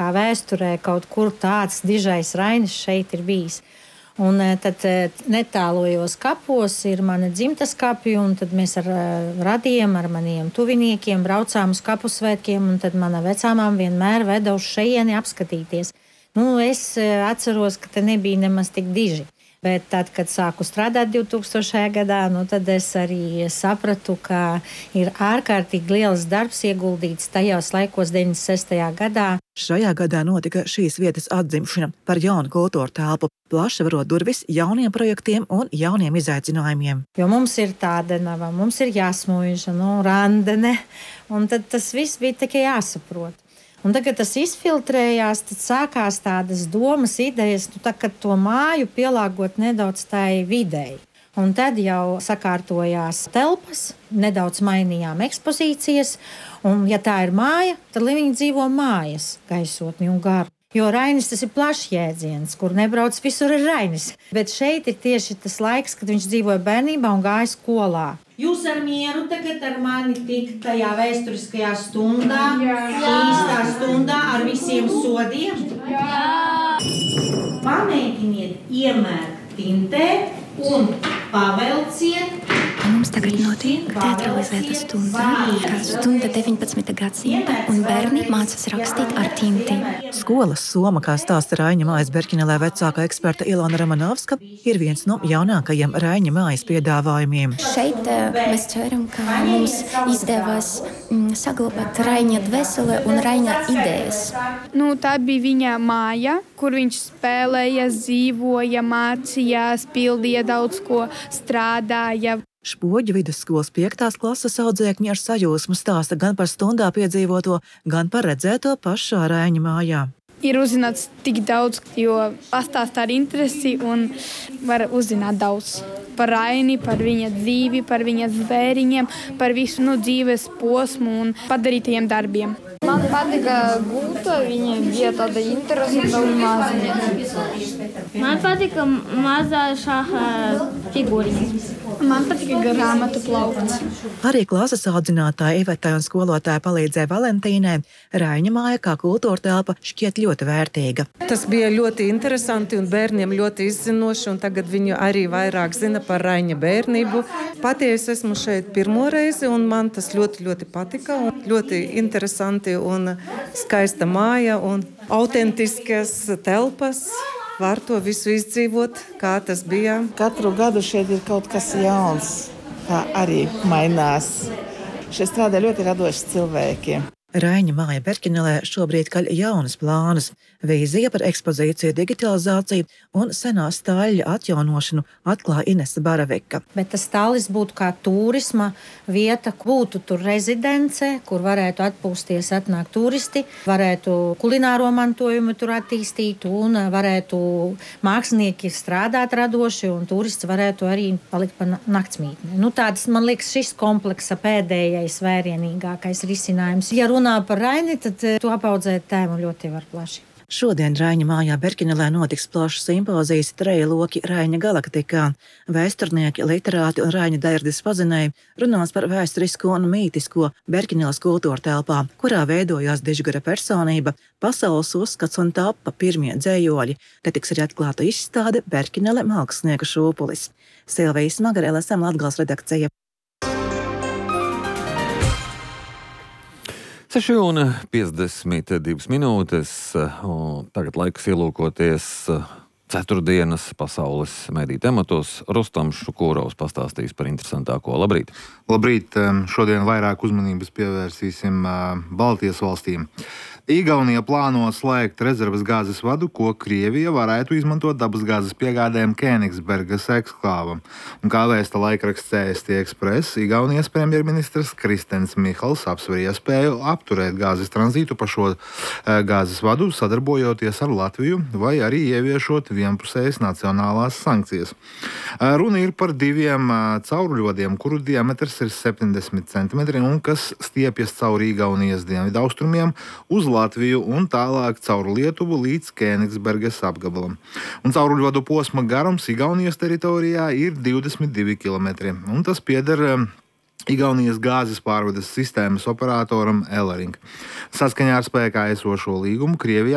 vēsturē kaut kur tāds dižais Rainis šeit ir bijis. Un tad netālojos kapos ir mana dzimtas kapi, un tad mēs ar radiem, ar maniem tuviniekiem braucām uz kapu svētkiem, un tad mana vecāmām vienmēr veda uz šejieni apskatīties. Es atceros, ka te nebija nemaz tik diži. Bet tad, kad sāku strādāt 2000. gadā, tad es arī sapratu, ka ir ārkārtīgi liels darbs ieguldīts tajos laikos 96. gadā. Šajā gadā notika šīs vietas atzimšana par jaunu kultūra telpu, plaši varot durvis jauniem projektiem un jauniem izaicinājumiem. Jo mums ir Tādenava, mums ir Jāsmuiža, Randene, un tad tas viss bija tikai jāsaprot. Un tagad tas izfiltrējās, tad sākās tādas domas, idejas, kad to māju pielāgot nedaudz tai videi. Un tad jau sakārtojās telpas, nedaudz mainījām ekspozīcijas, un ja tā ir māja, tad lai viņi dzīvo mājas gaisotni un garu. Jo Rainis tas ir plašs jēdziens, kur nebrauc visur ir Rainis. Bet šeit ir tieši tas laiks, kad viņš dzīvoja bērnībā un gāja skolā. Jūs ar mieru tagad ar mani tikt tajā vēsturiskajā stundā, īstā stundā ar visiem sodiem? Jā! Pamēģiniet iemērkt tintē un pavelciet. Mums tagad notiek teatralizēta stunda, kā stunda 19. gadsimta, un bērni mācās rakstīt ar tinti. Skolas soma, kā stāsta Raiņa mājas Berkinelē vecākā eksperta Ilona Romanovska, ir viens no jaunākajiem Raiņa mājas piedāvājumiem. Šeit mēs ceram, ka mums izdevās saglabāt Raiņa dvēseli un Raiņa idejas. Tā bija viņa māja, kur viņš spēlēja, dzīvoja, mācījās, pildīja daudz ko, strādāja. Špoģu vidusskolas 5. klases audzēkņi ar sajūsmu stāsta gan par stundā piedzīvoto, gan par redzēto pašā Raiņa mājā. Ir uzzināts tik daudz, jo pastāst ar interesi un var uzzināt daudz par Raini, par viņa dzīvi, par viņa zvēriņiem, par visu dzīves posmu un padarītajiem darbiem. Man patika gulta, viņa bija tāda interesanta un maziņa. Man patika mazā šaha figūriņa. Man patika grāmatu plaukts. Arī klases audzinātāja Ivetai un skolotāja palīdzēja Valentīnai. Raiņa māja kā kultūra telpa šķiet ļoti vērtīga. Tas bija ļoti interesanti un bērniem ļoti izzinoši, un tagad viņu arī vairāk zina par Raiņa bērnību. Pati es esmu šeit pirmo reizi, un man tas ļoti, ļoti patika, un ļoti interesanti un skaista māja un autentiskas telpas. Var to visu izdzīvot, kā tas bija. Katru gadu šeit ir kaut kas jauns, kā arī mainās. Šeit strādā ļoti radoši cilvēki. Raiņa māja Berkinelē šobrīd kaļ jaunus plānus. Vīzija par ekspozīciju digitalizāciju un senā stāļa atjaunošanu atklāja Inese Baravika. Bet tas stālis būtu kā turisma vieta, būtu tur rezidence, kur varētu atpūsties, atnākt turisti, varētu kulināro mantojumu tur attīstīt un varētu mākslinieki strādāt radoši un turisti varētu arī palikt pa naktsmītni. Tāds, man liekas, šis kompleksa pēdējais vērienīgākais risinājums. Ja runā par Raini, tad to apaudzēt tēmu ļoti var plaši. Šodien Raiņa mājā Berkinelē notiks plašs simpozijas Treja loki Raiņa galaktikā. Vēsturnieki, literāti un Raiņa dairdes pazinēji runās par vēsturisko un mītisko Berkineles kultūra telpā, kurā veidojās dižgara personība, pasaules uzskats un tappa pirmie dzējoļi. Te tiks arī atklāta izstāde Berkinele mākslinieka šūpulis. Silvija Smagare, LSM Latgales redakcija. 6:52 minūtes. Tagad laiks ielūkoties ceturtdienas pasaules mediju tematos. Rustams Šukurovs pastāstīs par interesantāko. Labrīt! Labrīt! Šodien vairāk uzmanības pievērsīsim Baltijas valstīm. Igaunija plāno slēgt rezerves gāzes vadu, ko Krievija varētu izmantot dabasgāzes piegādēm Kēnigsbergas eksklāvam. Un kā vēsta laikraksts CST Express, Igaunijas premjerministrs Kristens Mihals apsver iespēju apturēt gāzes tranzītu pa šo gāzes vadu, sadarbojoties ar Latviju vai arī ieviešot vienpusējas nacionālās sankcijas. Runa ir par diviem cauruļvadiem, kuru diametrs ir 70 cm un kas stiepjas cauri Igaunijas dienvidaustrumiem uz Latviju un tālāk caur Lietuvu līdz Kēnigsbergas apgabalam. Un cauruļvadu posma garums Igaunijas teritorijā ir 22 km, un tas pieder Igaunijas gāzes pārvades sistēmas operatoram Elering. Saskaņā ar spēkā esošo līgumu Krievijā